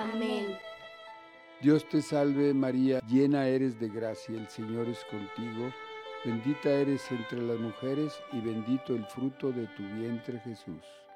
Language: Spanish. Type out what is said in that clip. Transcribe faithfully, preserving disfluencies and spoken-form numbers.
Amén. Dios te salve María, llena eres de gracia, el Señor es contigo, bendita eres entre las mujeres y bendito el fruto de tu vientre Jesús.